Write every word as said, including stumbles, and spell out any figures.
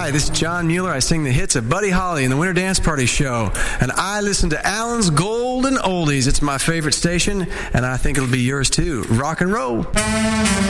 Hi, this is John Mueller. I sing the hits of Buddy Holly in the Winter Dance Party Show. And I listen to Alan's Golden Oldies. It's my favorite station, and I think it'll be yours too. Rock and roll.